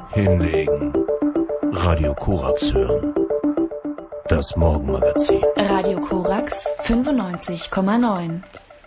Hinlegen. Radio Korax hören. Das Morgenmagazin. Radio Korax 95,9.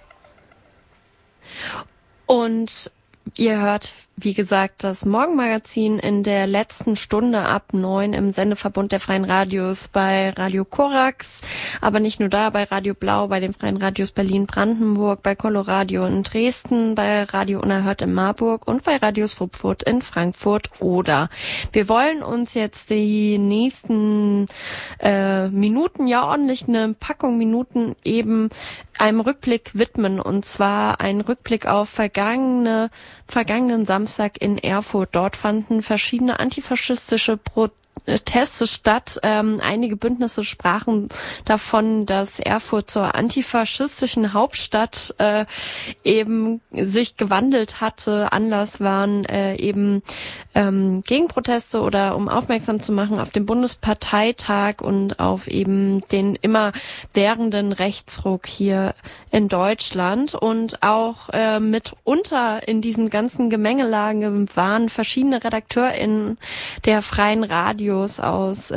Und ihr hört, wie gesagt, das Morgenmagazin in der letzten Stunde ab 9 im Sendeverbund der Freien Radios bei Radio Korax, aber nicht nur da, bei Radio Blau, bei den Freien Radios Berlin-Brandenburg, bei Coloradio in Dresden, bei Radio Unerhört in Marburg und bei Radio Swupfurt in Frankfurt oder. Wir wollen uns jetzt die nächsten Minuten, ja ordentlich eine Packung Minuten eben einem Rückblick widmen, und zwar ein Rückblick auf vergangenen Samstag in Erfurt. Dort fanden verschiedene antifaschistische Proteste statt. Einige Bündnisse sprachen davon, dass Erfurt zur antifaschistischen Hauptstadt eben sich gewandelt hatte. Anlass waren eben Gegenproteste oder um aufmerksam zu machen auf den Bundesparteitag und auf eben den immer währenden Rechtsruck hier in Deutschland. Und auch mitunter in diesen ganzen Gemengelagen waren verschiedene RedakteurInnen der Freien Radios aus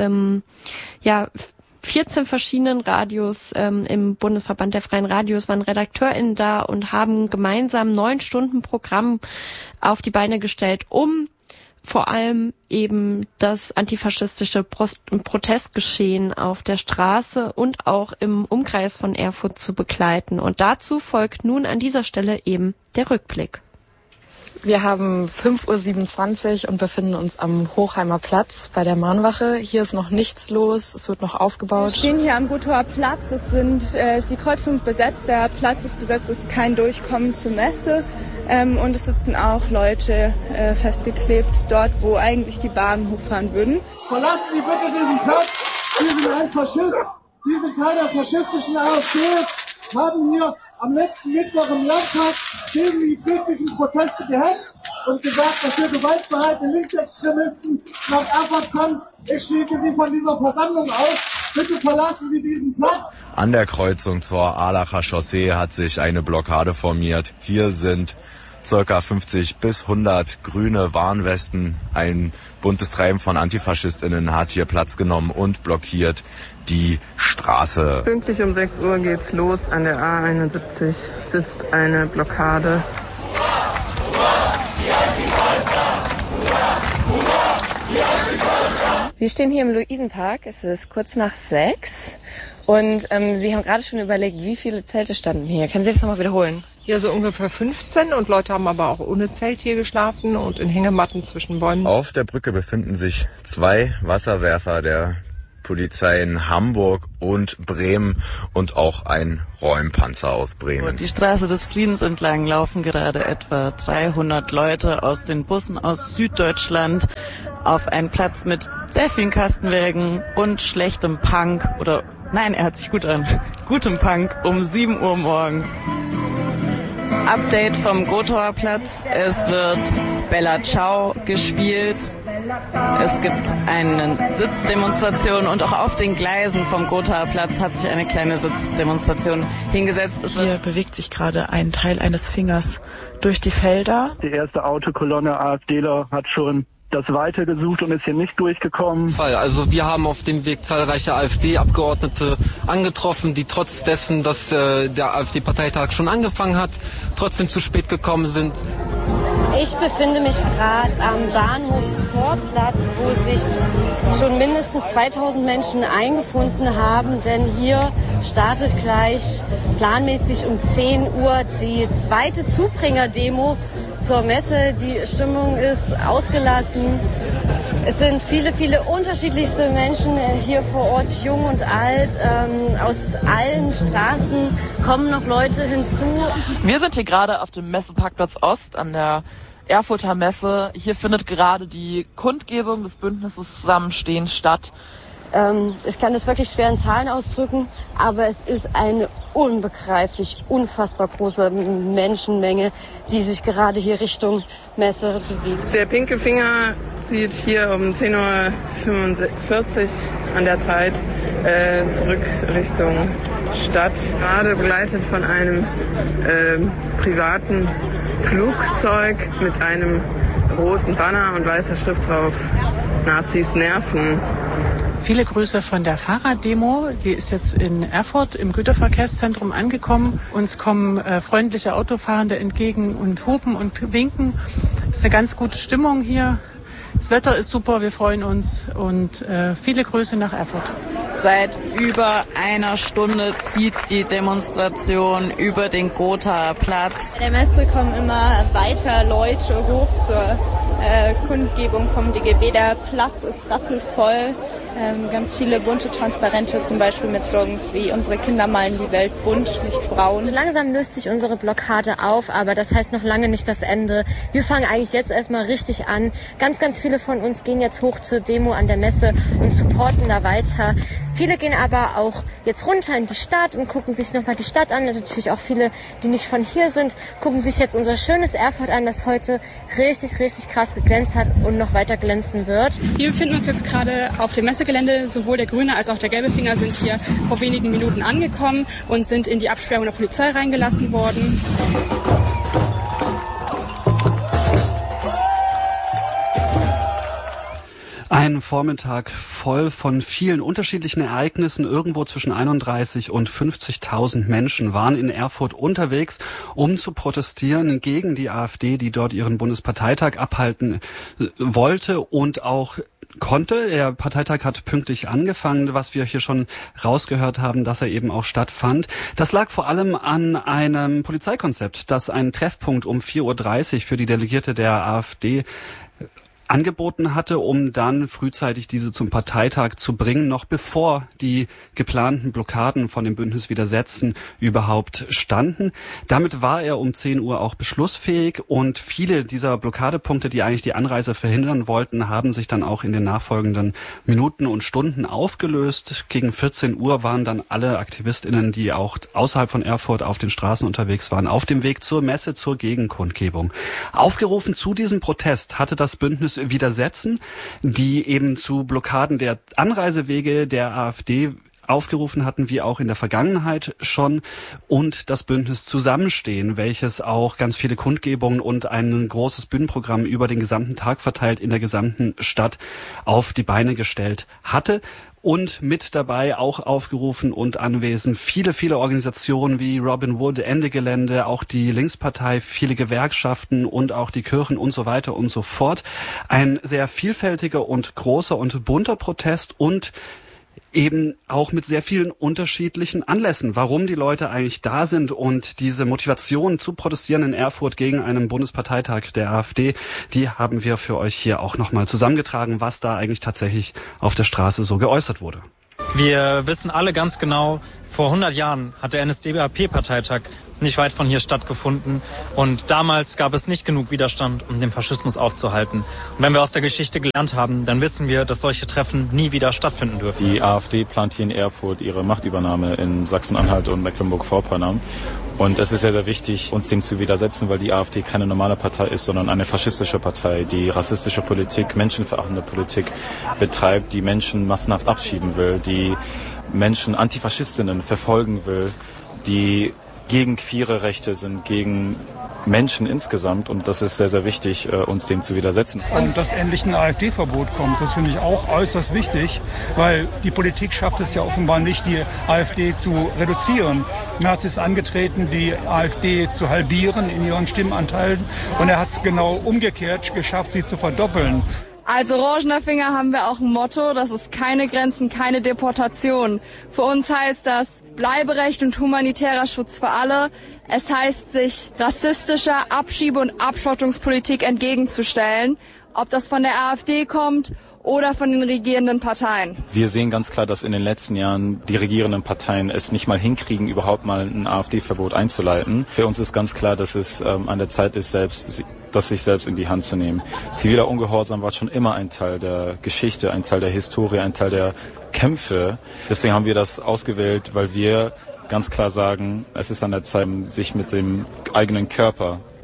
14 verschiedenen Radios im Bundesverband der Freien Radios waren RedakteurInnen da und haben gemeinsam 9 Stunden Programm auf die Beine gestellt, um vor allem eben das antifaschistische Protestgeschehen auf der Straße und auch im Umkreis von Erfurt zu begleiten. Und dazu folgt nun an dieser Stelle eben der Rückblick. Wir haben 5:27 Uhr und befinden uns am Hochheimer Platz bei der Mahnwache. Hier ist noch nichts los, es wird noch aufgebaut. Wir stehen hier am Gothoer Platz, ist die Kreuzung besetzt, der Platz ist besetzt, es ist kein Durchkommen zur Messe. Und es sitzen auch Leute festgeklebt, dort wo eigentlich die Bahnen hochfahren würden. Verlassen Sie bitte diesen Platz, Sie sind ein Faschist. Diese Teil der faschistischen AfD haben hier am letzten Mittwoch im Landtag gegen die friedlichen Proteste gehetzt und gesagt, dass hier gewaltbereite Linksextremisten nach Erfurt kommen. Ich schließe Sie von dieser Versammlung aus. Bitte verlassen Sie diesen Platz. An der Kreuzung zur Aalacher Chaussee hat sich eine Blockade formiert. Hier sind ca. 50 bis 100 grüne Warnwesten. Ein buntes Treiben von AntifaschistInnen hat hier Platz genommen und blockiert die Straße. Pünktlich um 6 Uhr geht's los. An der A71 sitzt eine Blockade. Wir stehen hier im Luisenpark, es ist kurz nach 6 und Sie haben gerade schon überlegt, wie viele Zelte standen hier. Können Sie das nochmal wiederholen? Ja, so ungefähr 15 und Leute haben aber auch ohne Zelt hier geschlafen und in Hängematten zwischen Bäumen. Auf der Brücke befinden sich 2 Wasserwerfer der Polizei in Hamburg und Bremen und auch ein Räumpanzer aus Bremen. Die Straße des Friedens entlang laufen gerade etwa 300 Leute aus den Bussen aus Süddeutschland auf einen Platz mit sehr vielen Kastenwagen und schlechtem Punk oder, nein, er hört sich gut an, gutem Punk um 7 Uhr morgens. Update vom Gothoer Platz. Es wird Bella Ciao gespielt. Es gibt eine Sitzdemonstration und auch auf den Gleisen vom Gothoer Platz hat sich eine kleine Sitzdemonstration hingesetzt. Hier bewegt sich gerade ein Teil eines Fingers durch die Felder. Die erste Autokolonne AfDler hat schon das Weite gesucht und ist hier nicht durchgekommen. Also wir haben auf dem Weg zahlreiche AfD-Abgeordnete angetroffen, die trotz dessen, dass der AfD-Parteitag schon angefangen hat, trotzdem zu spät gekommen sind. Ich befinde mich gerade am Bahnhofsvorplatz, wo sich schon mindestens 2000 Menschen eingefunden haben, denn hier startet gleich planmäßig um 10 Uhr die zweite Zubringer-Demo zur Messe. Die Stimmung ist ausgelassen. Es sind viele, viele unterschiedlichste Menschen hier vor Ort, jung und alt. Aus allen Straßen kommen noch Leute hinzu. Wir sind hier gerade auf dem Messeparkplatz Ost an der Erfurter Messe. Hier findet gerade die Kundgebung des Bündnisses Zusammenstehen statt. Ich kann das wirklich schwer in Zahlen ausdrücken, aber es ist eine unbegreiflich, unfassbar große Menschenmenge, die sich gerade hier Richtung Messe bewegt. Der pinke Finger zieht hier um 10:45 Uhr an der Zeit zurück Richtung Stadt, gerade begleitet von einem privaten Flugzeug mit einem roten Banner und weißer Schrift drauf: Nazis nerven. Viele Grüße von der Fahrraddemo. Die ist jetzt in Erfurt im Güterverkehrszentrum angekommen. Uns kommen freundliche Autofahrende entgegen und hupen und winken. Es ist eine ganz gute Stimmung hier. Das Wetter ist super, wir freuen uns und viele Grüße nach Erfurt. Seit über einer Stunde zieht die Demonstration über den Gotha-Platz. Bei der Messe kommen immer weiter Leute hoch zur Kundgebung vom DGB. Der Platz ist rappelvoll. Ganz viele bunte Transparente, zum Beispiel mit Slogans wie: Unsere Kinder malen die Welt bunt, nicht braun. So langsam löst sich unsere Blockade auf, aber das heißt noch lange nicht das Ende. Wir fangen eigentlich jetzt erstmal richtig an. Ganz, ganz viele von uns gehen jetzt hoch zur Demo an der Messe und supporten da weiter. Viele gehen aber auch jetzt runter in die Stadt und gucken sich nochmal die Stadt an. Und natürlich auch viele, die nicht von hier sind, gucken sich jetzt unser schönes Erfurt an, das heute richtig, richtig krass geglänzt hat und noch weiter glänzen wird. Wir befinden uns jetzt gerade auf dem Messegelände. Sowohl der grüne als auch der gelbe Finger sind hier vor wenigen Minuten angekommen und sind in die Absperrung der Polizei reingelassen worden. Ein Vormittag voll von vielen unterschiedlichen Ereignissen. Irgendwo zwischen 31 und 50.000 Menschen waren in Erfurt unterwegs, um zu protestieren gegen die AfD, die dort ihren Bundesparteitag abhalten wollte und auch konnte. Der Parteitag hat pünktlich angefangen, was wir hier schon rausgehört haben, dass er eben auch stattfand. Das lag vor allem an einem Polizeikonzept, das einen Treffpunkt um 4:30 Uhr für die Delegierte der AfD angeboten hatte, um dann frühzeitig diese zum Parteitag zu bringen, noch bevor die geplanten Blockaden von dem Bündnis Widersetzen überhaupt standen. Damit war er um 10 Uhr auch beschlussfähig und viele dieser Blockadepunkte, die eigentlich die Anreise verhindern wollten, haben sich dann auch in den nachfolgenden Minuten und Stunden aufgelöst. Gegen 14 Uhr waren dann alle AktivistInnen, die auch außerhalb von Erfurt auf den Straßen unterwegs waren, auf dem Weg zur Messe, zur Gegenkundgebung. Aufgerufen zu diesem Protest hatte das Bündnis Widersetzen, die eben zu Blockaden der Anreisewege der AfD aufgerufen hatten, wie auch in der Vergangenheit schon, und das Bündnis Zusammenstehen, welches auch ganz viele Kundgebungen und ein großes Bühnenprogramm über den gesamten Tag verteilt in der gesamten Stadt auf die Beine gestellt hatte. Und mit dabei auch aufgerufen und anwesend viele, viele Organisationen wie Robin Wood, Ende Gelände, auch die Linkspartei, viele Gewerkschaften und auch die Kirchen und so weiter und so fort. Ein sehr vielfältiger und großer und bunter Protest und eben auch mit sehr vielen unterschiedlichen Anlässen, warum die Leute eigentlich da sind, und diese Motivation zu protestieren in Erfurt gegen einen Bundesparteitag der AfD, die haben wir für euch hier auch nochmal zusammengetragen, was da eigentlich tatsächlich auf der Straße so geäußert wurde. Wir wissen alle ganz genau, vor 100 Jahren hat der NSDAP-Parteitag nicht weit von hier stattgefunden. Und damals gab es nicht genug Widerstand, um den Faschismus aufzuhalten. Und wenn wir aus der Geschichte gelernt haben, dann wissen wir, dass solche Treffen nie wieder stattfinden dürfen. Die AfD plant hier in Erfurt ihre Machtübernahme in Sachsen-Anhalt und Mecklenburg-Vorpommern. Und es ist sehr, sehr wichtig, uns dem zu widersetzen, weil die AfD keine normale Partei ist, sondern eine faschistische Partei, die rassistische Politik, menschenverachtende Politik betreibt, die Menschen massenhaft abschieben will, die Menschen, Antifaschistinnen verfolgen will, die gegen queere Rechte sind, gegen Menschen insgesamt. Und das ist sehr, sehr wichtig, uns dem zu widersetzen. Und dass endlich ein AfD-Verbot kommt, das finde ich auch äußerst wichtig, weil die Politik schafft es ja offenbar nicht, die AfD zu reduzieren. Merz ist angetreten, die AfD zu halbieren in ihren Stimmenanteilen, und er hat es genau umgekehrt geschafft, sie zu verdoppeln. Als Orangener Finger haben wir auch ein Motto, das ist keine Grenzen, keine Deportation. Für uns heißt das Bleiberecht und humanitärer Schutz für alle. Es heißt, sich rassistischer Abschiebe- und Abschottungspolitik entgegenzustellen, ob das von der AfD kommt oder von den regierenden Parteien. Wir sehen ganz klar, dass in den letzten Jahren die regierenden Parteien es nicht mal hinkriegen, überhaupt mal ein AfD-Verbot einzuleiten. Für uns ist ganz klar, dass es an der Zeit ist, das sich selbst in die Hand zu nehmen. Ziviler Ungehorsam war schon immer ein Teil der Geschichte, ein Teil der Historie, ein Teil der Kämpfe. Deswegen haben wir das ausgewählt, weil wir ganz klar sagen, es ist an der Zeit, sich mit dem eigenen Körper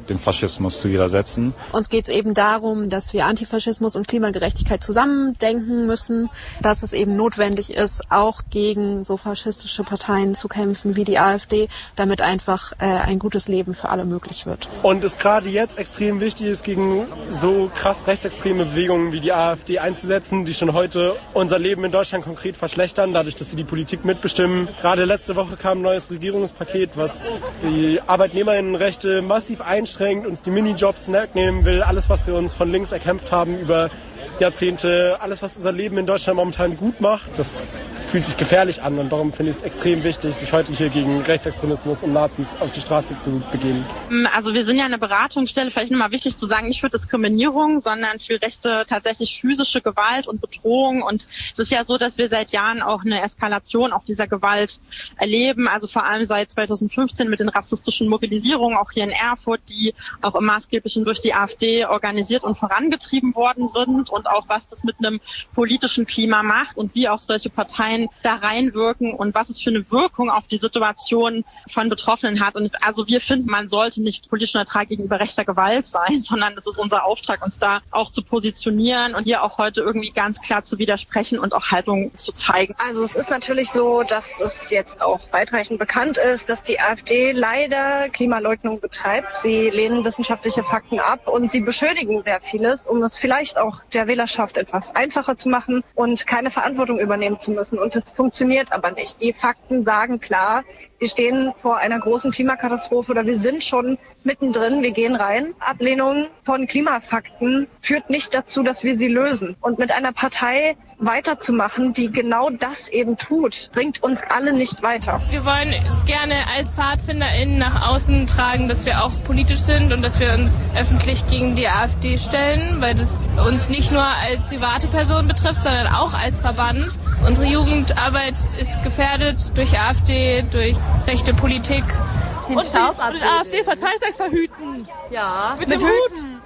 dem Faschismus zu widersetzen. Uns geht es eben darum, dass wir Antifaschismus und Klimagerechtigkeit zusammendenken müssen, dass es eben notwendig ist, auch gegen so faschistische Parteien zu kämpfen wie die AfD, damit einfach ein gutes Leben für alle möglich wird. Und es gerade jetzt extrem wichtig ist, gegen so krass rechtsextreme Bewegungen wie die AfD einzusetzen, die schon heute unser Leben in Deutschland konkret verschlechtern, dadurch, dass sie die Politik mitbestimmen. Gerade letzte Woche kam ein neues Regierungspaket, was die Arbeitnehmerinnenrechte massiv einschränkt, uns die Minijobs wegnehmen will, alles, was wir uns von links erkämpft haben über Jahrzehnte, alles, was unser Leben in Deutschland momentan gut macht, das fühlt sich gefährlich an und darum finde ich es extrem wichtig, sich heute hier gegen Rechtsextremismus und Nazis auf die Straße zu begeben. Also wir sind ja eine Beratungsstelle, vielleicht nochmal wichtig zu sagen, nicht für Diskriminierung, sondern für rechte, tatsächlich physische Gewalt und Bedrohung, und es ist ja so, dass wir seit Jahren auch eine Eskalation auch dieser Gewalt erleben, also vor allem seit 2015 mit den rassistischen Mobilisierungen auch hier in Erfurt, die auch im Maßgeblichen durch die AfD organisiert und vorangetrieben worden sind, und auch was das mit einem politischen Klima macht und wie auch solche Parteien da reinwirken und was es für eine Wirkung auf die Situation von Betroffenen hat. Und also wir finden, man sollte nicht politisch neutral gegenüber rechter Gewalt sein, sondern es ist unser Auftrag, uns da auch zu positionieren und hier auch heute irgendwie ganz klar zu widersprechen und auch Haltung zu zeigen. Also es ist natürlich so, dass es jetzt auch weitreichend bekannt ist, dass die AfD leider Klimaleugnung betreibt. Sie lehnen wissenschaftliche Fakten ab und sie beschönigen sehr vieles, um es vielleicht auch der Wählerschaft etwas einfacher zu machen und keine Verantwortung übernehmen zu müssen. Und es funktioniert aber nicht. Die Fakten sagen klar, wir stehen vor einer großen Klimakatastrophe oder wir sind schon mittendrin, wir gehen rein. Ablehnung von Klimafakten führt nicht dazu, dass wir sie lösen. Und mit einer Partei weiterzumachen, die genau das eben tut, bringt uns alle nicht weiter. Wir wollen gerne als PfadfinderInnen nach außen tragen, dass wir auch politisch sind und dass wir uns öffentlich gegen die AfD stellen, weil das uns nicht nur als private Person betrifft, sondern auch als Verband. Unsere Jugendarbeit ist gefährdet durch AfD, durch rechte Politik. Und den AfD-Parteitag verhüten. Ja, mit dem Hut.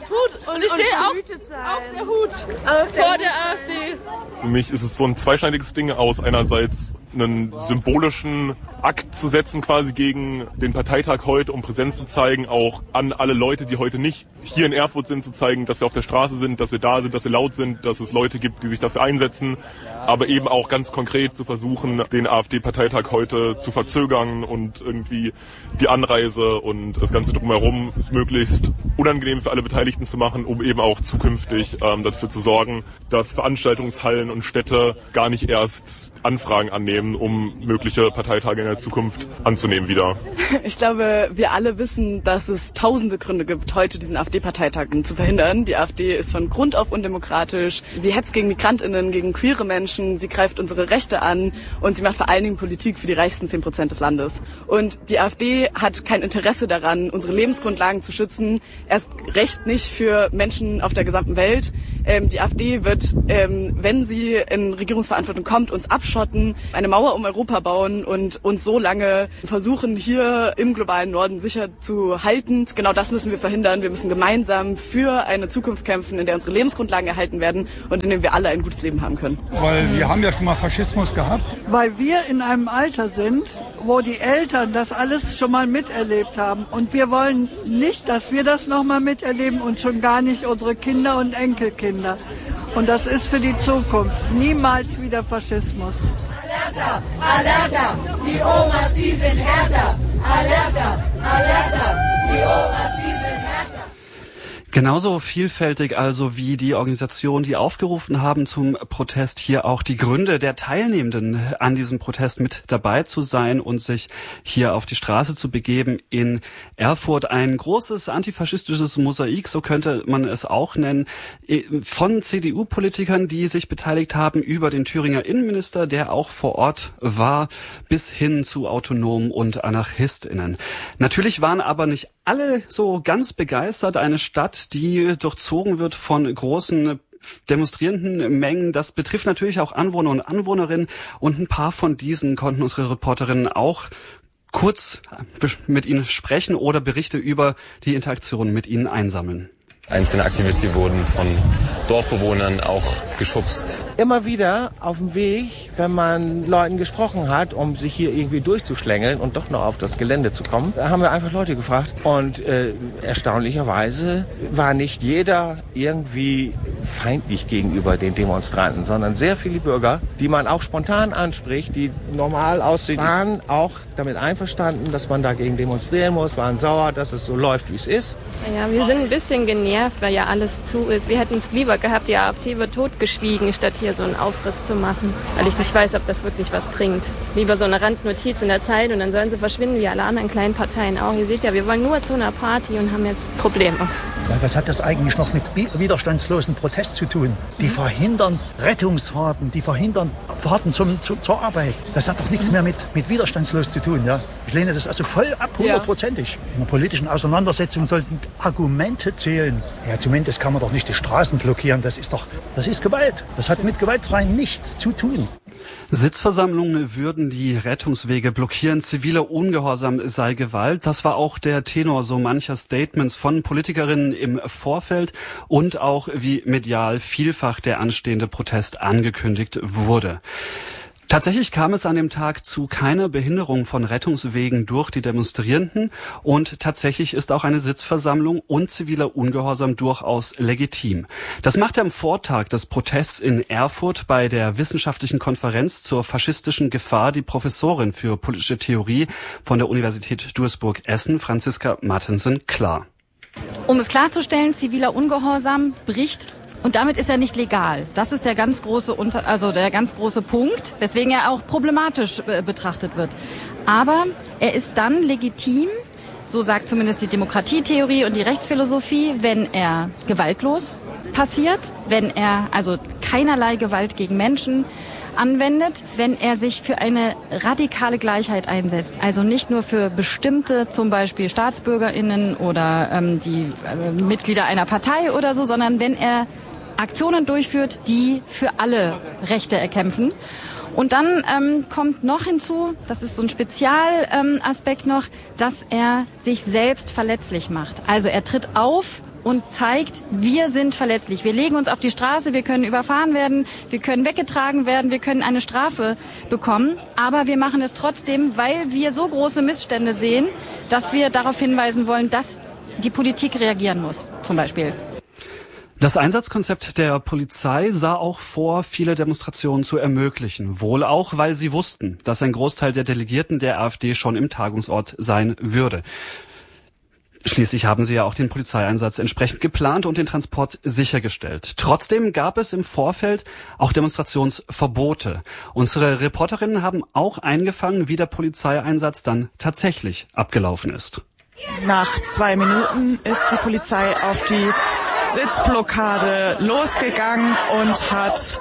Und ich stehe auf der Hut vor der AfD. Für mich ist es so ein zweischneidiges Ding aus, einerseits einen symbolischen Akt zu setzen quasi gegen den Parteitag heute, um Präsenz zu zeigen, auch an alle Leute, die heute nicht hier in Erfurt sind, zu zeigen, dass wir auf der Straße sind, dass wir da sind, dass wir laut sind, dass es Leute gibt, die sich dafür einsetzen, aber eben auch ganz konkret zu versuchen, den AfD-Parteitag heute zu verzögern und irgendwie die Anreise und das Ganze drumherum möglichst unangenehm für alle Beteiligten zu machen, um eben auch zukünftig dafür zu sorgen, dass Veranstaltungshallen und Städte gar nicht erst Anfragen annehmen, um mögliche Parteitage in der Zukunft anzunehmen wieder. Ich glaube, wir alle wissen, dass es tausende Gründe gibt, heute diesen AfD-Parteitag zu verhindern. Die AfD ist von Grund auf undemokratisch. Sie hetzt gegen MigrantInnen, gegen queere Menschen. Sie greift unsere Rechte an und sie macht vor allen Dingen Politik für die reichsten 10% des Landes. Und die AfD hat kein Interesse daran, unsere Lebensgrundlagen zu schützen. Erst recht nicht für Menschen auf der gesamten Welt. Die AfD wird, wenn sie in Regierungsverantwortung kommt, uns abschotten, eine Mauer um Europa bauen und uns so lange versuchen, hier im globalen Norden sicher zu halten. Genau das müssen wir verhindern. Wir müssen gemeinsam für eine Zukunft kämpfen, in der unsere Lebensgrundlagen erhalten werden und in der wir alle ein gutes Leben haben können. Weil wir haben ja schon mal Faschismus gehabt. Weil wir in einem Alter sind, wo die Eltern das alles schon mal miterlebt haben. Und wir wollen nicht, dass wir das nochmal miterleben und schon gar nicht unsere Kinder und Enkelkinder. Und das ist für die Zukunft. Niemals wieder Faschismus. Alerta, Alerta, die Omas, die sind härter. Alerta, Alerta, die Omas, die sind härter. Genauso vielfältig also wie die Organisationen, die aufgerufen haben zum Protest, hier auch die Gründe der Teilnehmenden an diesem Protest mit dabei zu sein und sich hier auf die Straße zu begeben in Erfurt. Ein großes antifaschistisches Mosaik, so könnte man es auch nennen, von CDU-Politikern, die sich beteiligt haben, über den Thüringer Innenminister, der auch vor Ort war, bis hin zu Autonomen und AnarchistInnen. Natürlich waren aber nicht alle so ganz begeistert. Eine Stadt, die durchzogen wird von großen demonstrierenden Mengen. Das betrifft natürlich auch Anwohner und Anwohnerinnen. Und ein paar von diesen konnten unsere Reporterinnen auch kurz mit ihnen sprechen oder Berichte über die Interaktion mit ihnen einsammeln. Einzelne Aktivisten wurden von Dorfbewohnern auch geschubst. Immer wieder auf dem Weg, wenn man Leuten gesprochen hat, um sich hier irgendwie durchzuschlängeln und doch noch auf das Gelände zu kommen, haben wir einfach Leute gefragt. Und erstaunlicherweise war nicht jeder irgendwie feindlich gegenüber den Demonstranten, sondern sehr viele Bürger, die man auch spontan anspricht, die normal aussehen, waren auch damit einverstanden, dass man dagegen demonstrieren muss, waren sauer, dass es so läuft, wie es ist. Ja, wir sind ein bisschen genervt, weil ja alles zu ist. Wir hätten es lieber gehabt, die AfD wird totgeschwiegen, statt hier so einen Aufriss zu machen, weil ich nicht weiß, ob das wirklich was bringt. Lieber so eine Randnotiz in der Zeit und dann sollen sie verschwinden, wie alle anderen kleinen Parteien auch. Ihr seht ja, wir wollen nur zu einer Party und haben jetzt Probleme. Ja, was hat das eigentlich noch mit widerstandslosen Protest zu tun? Die verhindern Rettungsfahrten, die verhindern Fahrten zur Arbeit. Das hat doch nichts mehr mit widerstandslos zu tun. Ja? Ich lehne das also voll ab, 100%ig. In einer politischen Auseinandersetzung sollten Argumente zählen. Ja, zumindest kann man doch nicht die Straßen blockieren. Das ist Gewalt. Das hat mit gewaltfreien nichts zu tun. Sitzversammlungen würden die Rettungswege blockieren, ziviler Ungehorsam sei Gewalt. Das war auch der Tenor so mancher Statements von Politikerinnen im Vorfeld und auch wie medial vielfach der anstehende Protest angekündigt wurde. Tatsächlich kam es an dem Tag zu keiner Behinderung von Rettungswegen durch die Demonstrierenden und tatsächlich ist auch eine Sitzversammlung und ziviler Ungehorsam durchaus legitim. Das machte am Vortag des Protests in Erfurt bei der wissenschaftlichen Konferenz zur faschistischen Gefahr die Professorin für politische Theorie von der Universität Duisburg-Essen, Franziska Martensen, klar. Um es klarzustellen, ziviler Ungehorsam bricht und damit ist er nicht legal. Das ist der ganz große Punkt, weswegen er auch problematisch betrachtet wird. Aber er ist dann legitim, so sagt zumindest die Demokratietheorie und die Rechtsphilosophie, wenn er gewaltlos passiert, wenn er also keinerlei Gewalt gegen Menschen anwendet, wenn er sich für eine radikale Gleichheit einsetzt. Also nicht nur für bestimmte, zum Beispiel StaatsbürgerInnen oder die Mitglieder einer Partei oder so, sondern wenn er Aktionen durchführt, die für alle Rechte erkämpfen. Und dann kommt noch hinzu, das ist so ein Spezialaspekt noch, dass er sich selbst verletzlich macht. Also er tritt auf und zeigt, wir sind verletzlich. Wir legen uns auf die Straße, wir können überfahren werden, wir können weggetragen werden, wir können eine Strafe bekommen. Aber wir machen es trotzdem, weil wir so große Missstände sehen, dass wir darauf hinweisen wollen, dass die Politik reagieren muss, zum Beispiel. Das Einsatzkonzept der Polizei sah auch vor, viele Demonstrationen zu ermöglichen. Wohl auch, weil sie wussten, dass ein Großteil der Delegierten der AfD schon im Tagungsort sein würde. Schließlich haben sie ja auch den Polizeieinsatz entsprechend geplant und den Transport sichergestellt. Trotzdem gab es im Vorfeld auch Demonstrationsverbote. Unsere Reporterinnen haben auch eingefangen, wie der Polizeieinsatz dann tatsächlich abgelaufen ist. Nach 2 Minuten ist die Polizei auf die Sitzblockade losgegangen und hat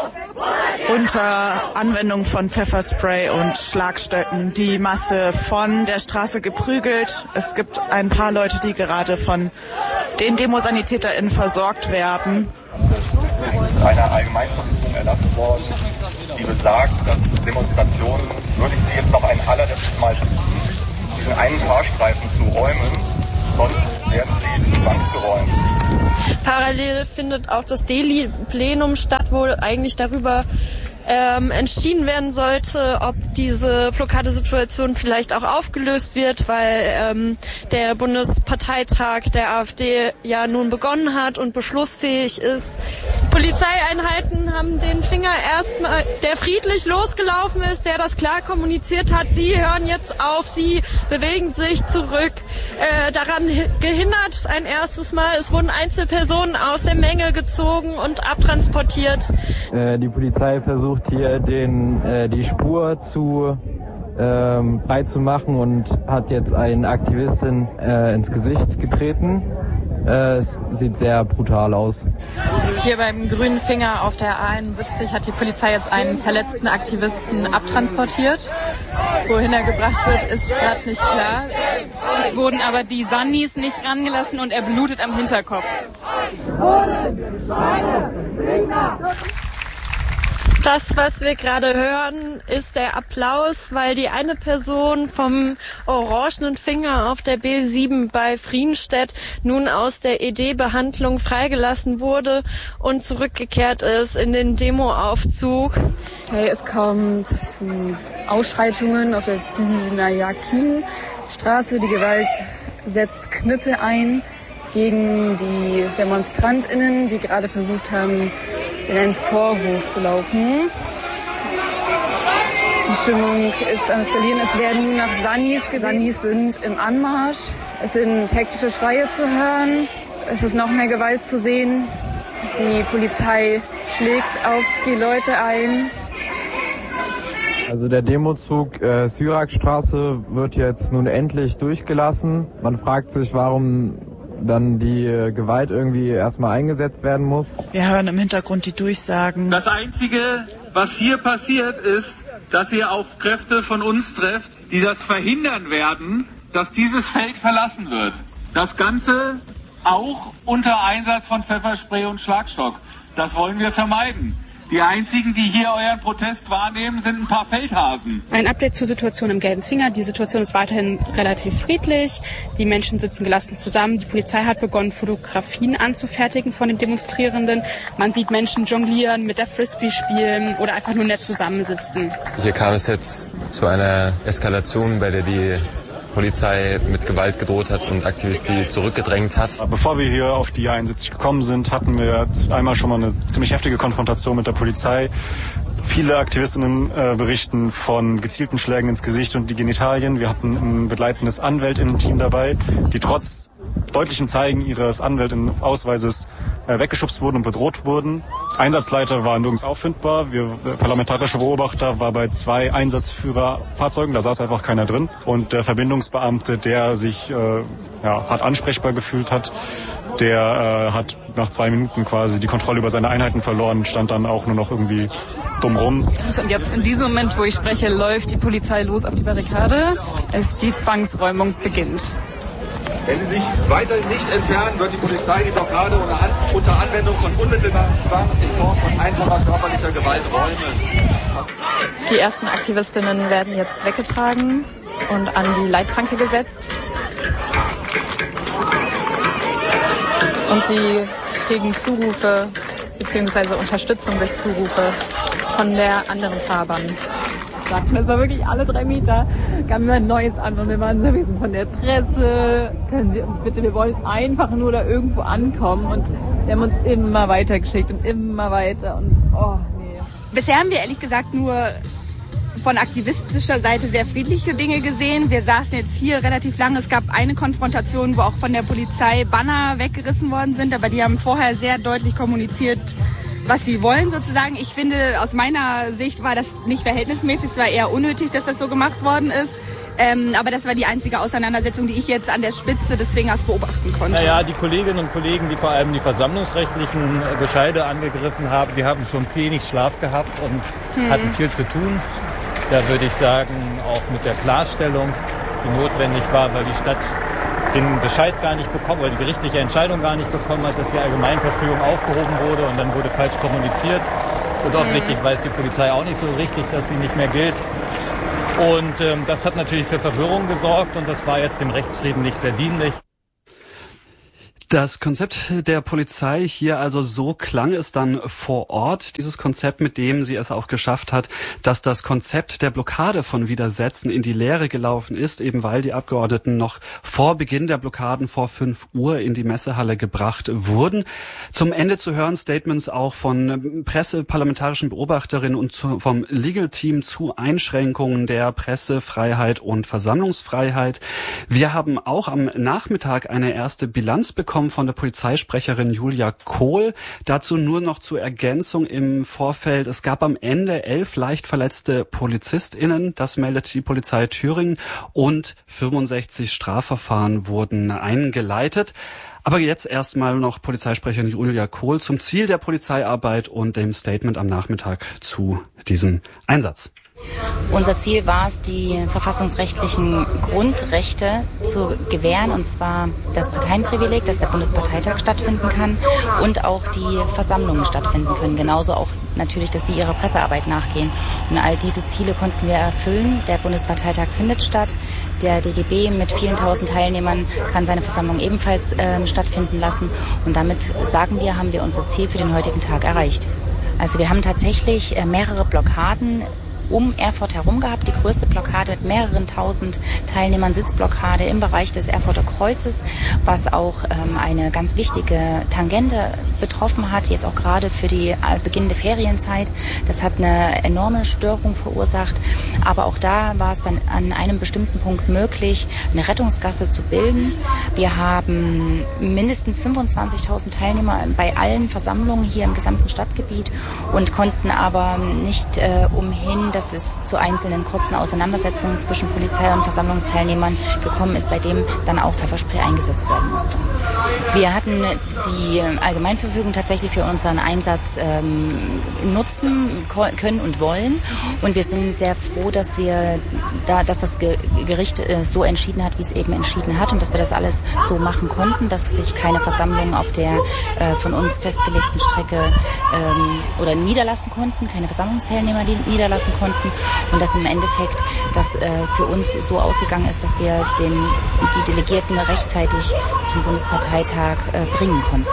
unter Anwendung von Pfefferspray und Schlagstöcken die Masse von der Straße geprügelt. Es gibt ein paar Leute, die gerade von den DemosanitäterInnen versorgt werden. Es ist eine Allgemeinverfügung erlassen worden, die besagt, dass Demonstrationen, würde ich Sie jetzt noch ein allerletztes Mal bitten, diesen einen Fahrstreifen zu räumen, sonst werden sie zwangsgeräumt. Parallel findet auch das Deli-Plenum statt, wo eigentlich darüber entschieden werden sollte, ob diese Blockadesituation vielleicht auch aufgelöst wird, weil der Bundesparteitag der AfD ja nun begonnen hat und beschlussfähig ist. Polizeieinheiten haben den Finger erstmal, der friedlich losgelaufen ist, der das klar kommuniziert hat. Sie hören jetzt auf, sie bewegen sich zurück. Daran gehindert ein erstes Mal. Es wurden Einzelpersonen aus der Menge gezogen und abtransportiert. Die Polizei versucht hier die Spur frei zu machen und hat jetzt einen Aktivisten ins Gesicht getreten. Es sieht sehr brutal aus. Hier beim grünen Finger auf der A71 hat die Polizei jetzt einen verletzten Aktivisten abtransportiert. Wohin er gebracht wird, ist gerade nicht klar. Es wurden aber die Sandys nicht rangelassen und er blutet am Hinterkopf. Das, was wir gerade hören, ist der Applaus, weil die eine Person vom orangenen Finger auf der B7 bei Friedenstedt nun aus der ED-Behandlung freigelassen wurde und zurückgekehrt ist in den Demoaufzug. Es kommt zu Ausschreitungen auf der Zügener-Jagd-Straße. Die Gewalt setzt Knüppel ein gegen die DemonstrantInnen, die gerade versucht haben, in einen Vorhof zu laufen. Die Stimmung ist am Eskalieren. Es werden nun nach Sannis gewählt. Sannis sind im Anmarsch. Es sind hektische Schreie zu hören. Es ist noch mehr Gewalt zu sehen. Die Polizei schlägt auf die Leute ein. Also der Demozug Syrakstraße wird jetzt nun endlich durchgelassen. Man fragt sich, warum dann die Gewalt irgendwie erstmal eingesetzt werden muss. Wir hören im Hintergrund die Durchsagen. Das Einzige, was hier passiert, ist, dass ihr auf Kräfte von uns trefft, die das verhindern werden, dass dieses Feld verlassen wird. Das Ganze auch unter Einsatz von Pfefferspray und Schlagstock. Das wollen wir vermeiden. Die einzigen, die hier euren Protest wahrnehmen, sind ein paar Feldhasen. Ein Update zur Situation im Gelben Finger. Die Situation ist weiterhin relativ friedlich. Die Menschen sitzen gelassen zusammen. Die Polizei hat begonnen, Fotografien anzufertigen von den Demonstrierenden. Man sieht Menschen jonglieren, mit der Frisbee spielen oder einfach nur nett zusammensitzen. Hier kam es jetzt zu einer Eskalation, bei der die Polizei mit Gewalt gedroht hat und Aktivisten zurückgedrängt hat. Bevor wir hier auf die 71 gekommen sind, hatten wir einmal schon mal eine ziemlich heftige Konfrontation mit der Polizei. Viele Aktivistinnen berichten von gezielten Schlägen ins Gesicht und die Genitalien. Wir hatten ein begleitendes Anwältinnen-Team dabei, die trotz deutlichen Zeigen ihres Anwältinnenausweises weggeschubst wurden und bedroht wurden. Einsatzleiter war nirgends auffindbar. Parlamentarische Beobachter war bei 2 Einsatzführerfahrzeugen, da saß einfach keiner drin. Und der Verbindungsbeamte, der sich hart ansprechbar gefühlt hat, der hat nach 2 Minuten quasi die Kontrolle über seine Einheiten verloren und stand dann auch nur noch irgendwie dumm rum. Und jetzt in diesem Moment, wo ich spreche, läuft die Polizei los auf die Barrikade, als die Zwangsräumung beginnt. Wenn Sie sich weiterhin nicht entfernen, wird die Polizei die Blockade unter Anwendung von unmittelbarem Zwang in Form von einfacher körperlicher Gewalt räumen. Die ersten Aktivistinnen werden jetzt weggetragen und an die Leitplanke gesetzt. Und sie kriegen Zurufe bzw. Unterstützung durch Zurufe von der anderen Fahrbahn. Das war wirklich alle 3 Meter, gaben wir ein neues an und wir waren so, wir sind von der Presse, können Sie uns bitte, wir wollen einfach nur da irgendwo ankommen und wir haben uns immer weiter geschickt und immer weiter und nee. Bisher haben wir ehrlich gesagt nur von aktivistischer Seite sehr friedliche Dinge gesehen. Wir saßen jetzt hier relativ lange. Es gab eine Konfrontation, wo auch von der Polizei Banner weggerissen worden sind, aber die haben vorher sehr deutlich kommuniziert, was sie wollen sozusagen. Ich finde, aus meiner Sicht war das nicht verhältnismäßig, es war eher unnötig, dass das so gemacht worden ist. Aber das war die einzige Auseinandersetzung, die ich jetzt an der Spitze des Fingers beobachten konnte. Naja, die Kolleginnen und Kollegen, die vor allem die versammlungsrechtlichen Bescheide angegriffen haben, die haben schon wenig Schlaf gehabt und hatten viel zu tun. Da würde ich sagen, auch mit der Klarstellung, die notwendig war, weil die Stadt den Bescheid gar nicht bekommen oder die gerichtliche Entscheidung gar nicht bekommen hat, dass die Allgemeinverfügung aufgehoben wurde und dann wurde falsch kommuniziert. Und offensichtlich weiß die Polizei auch nicht so richtig, dass sie nicht mehr gilt. Und das hat natürlich für Verwirrung gesorgt und das war jetzt dem Rechtsfrieden nicht sehr dienlich. Das Konzept der Polizei hier, also so klang es dann vor Ort, dieses Konzept, mit dem sie es auch geschafft hat, dass das Konzept der Blockade von Widersetzen in die Leere gelaufen ist, eben weil die Abgeordneten noch vor Beginn der Blockaden vor 5 Uhr in die Messehalle gebracht wurden. Zum Ende zu hören Statements auch von Presse, parlamentarischen Beobachterinnen und vom Legal Team zu Einschränkungen der Pressefreiheit und Versammlungsfreiheit. Wir haben auch am Nachmittag eine erste Bilanz bekommen von der Polizeisprecherin Julia Kohl. Dazu nur noch zur Ergänzung im Vorfeld. Es gab am Ende 11 leicht verletzte PolizistInnen, das meldet die Polizei Thüringen, und 65 Strafverfahren wurden eingeleitet. Aber jetzt erstmal noch Polizeisprecherin Julia Kohl zum Ziel der Polizeiarbeit und dem Statement am Nachmittag zu diesem Einsatz. Unser Ziel war es, die verfassungsrechtlichen Grundrechte zu gewähren, und zwar das Parteienprivileg, dass der Bundesparteitag stattfinden kann und auch die Versammlungen stattfinden können. Genauso auch natürlich, dass sie ihrer Pressearbeit nachgehen. Und all diese Ziele konnten wir erfüllen. Der Bundesparteitag findet statt. Der DGB mit vielen tausend Teilnehmern kann seine Versammlung ebenfalls stattfinden lassen. Und damit, sagen wir, haben wir unser Ziel für den heutigen Tag erreicht. Also wir haben tatsächlich mehrere Blockaden um Erfurt herum gehabt. Die größte Blockade mit mehreren tausend Teilnehmern, Sitzblockade im Bereich des Erfurter Kreuzes, was auch eine ganz wichtige Tangente betroffen hat, jetzt auch gerade für die beginnende Ferienzeit. Das hat eine enorme Störung verursacht. Aber auch da war es dann an einem bestimmten Punkt möglich, eine Rettungsgasse zu bilden. Wir haben mindestens 25.000 Teilnehmer bei allen Versammlungen hier im gesamten Stadtgebiet und konnten aber nicht umhin, dass es zu einzelnen kurzen Auseinandersetzungen zwischen Polizei und Versammlungsteilnehmern gekommen ist, bei dem dann auch Pfefferspray eingesetzt werden musste. Wir hatten die Allgemeinverfügung tatsächlich für unseren Einsatz nutzen können und wollen, und wir sind sehr froh, dass das Gericht so entschieden hat, wie es eben entschieden hat, und dass wir das alles so machen konnten, dass sich keine Versammlungen auf der von uns festgelegten Strecke oder niederlassen konnten, keine Versammlungsteilnehmer niederlassen konnten, und dass im Endeffekt das für uns so ausgegangen ist, dass wir die Delegierten rechtzeitig zum Bundesparteitag bringen konnten.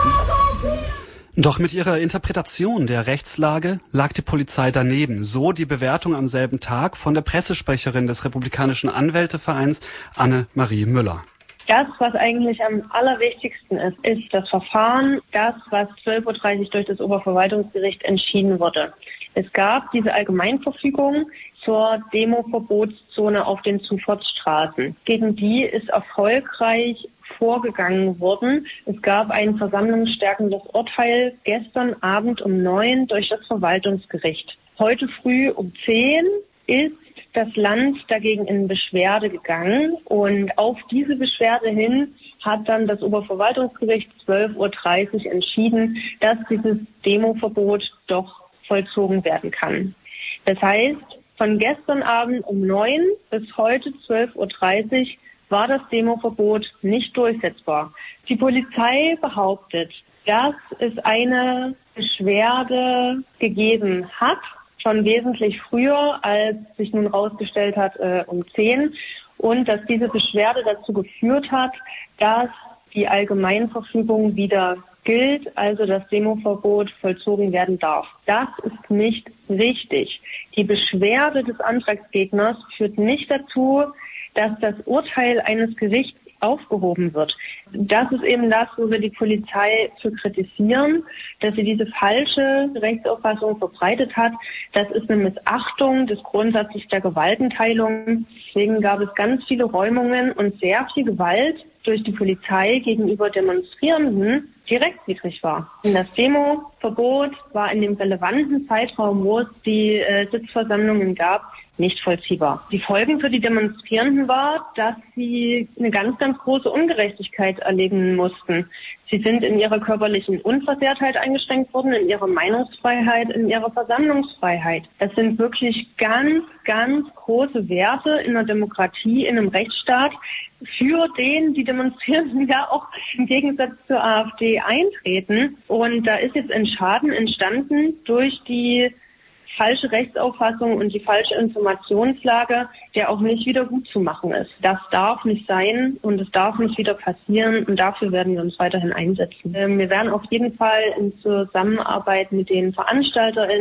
Doch mit ihrer Interpretation der Rechtslage lag die Polizei daneben. So die Bewertung am selben Tag von der Pressesprecherin des Republikanischen Anwältevereins, Anne-Marie Müller. Das, was eigentlich am allerwichtigsten ist das Verfahren, das, was 12.30 Uhr durch das Oberverwaltungsgericht entschieden wurde. Es gab diese Allgemeinverfügung zur Demo-Verbotszone auf den Zufahrtsstraßen. Gegen die ist erfolgreich vorgegangen worden. Es gab ein versammlungsstärkendes Urteil gestern Abend um 9 durch das Verwaltungsgericht. Heute früh um 10 ist das Land dagegen in Beschwerde gegangen, und auf diese Beschwerde hin hat dann das Oberverwaltungsgericht 12.30 Uhr entschieden, dass dieses Demoverbot doch vollzogen werden kann. Das heißt, von gestern Abend um 9 bis heute 12.30 Uhr war das Demoverbot nicht durchsetzbar. Die Polizei behauptet, dass es eine Beschwerde gegeben hat, schon wesentlich früher, als sich nun herausgestellt hat, um 10, und dass diese Beschwerde dazu geführt hat, dass die Allgemeinverfügung wieder gilt, also das Demoverbot vollzogen werden darf. Das ist nicht richtig. Die Beschwerde des Antragsgegners führt nicht dazu, dass das Urteil eines Gerichts aufgehoben wird. Das ist eben das, wo wir die Polizei für kritisieren, dass sie diese falsche Rechtsauffassung verbreitet hat. Das ist eine Missachtung des Grundsatzes der Gewaltenteilung. Deswegen gab es ganz viele Räumungen und sehr viel Gewalt durch die Polizei gegenüber Demonstrierenden, die rechtswidrig war. Und das Demoverbot war in dem relevanten Zeitraum, wo es die Sitzversammlungen gab, nicht vollziehbar. Die Folgen für die Demonstrierenden war, dass sie eine ganz, ganz große Ungerechtigkeit erleben mussten. Sie sind in ihrer körperlichen Unversehrtheit eingeschränkt worden, in ihrer Meinungsfreiheit, in ihrer Versammlungsfreiheit. Das sind wirklich ganz, ganz große Werte in einer Demokratie, in einem Rechtsstaat, für den die Demonstrierenden ja auch im Gegensatz zur AfD eintreten. Und da ist jetzt ein Schaden entstanden durch die falsche Rechtsauffassung und die falsche Informationslage, der auch nicht wieder gut zu machen ist. Das darf nicht sein und es darf nicht wieder passieren, und dafür werden wir uns weiterhin einsetzen. Wir werden auf jeden Fall in Zusammenarbeit mit den VeranstalterInnen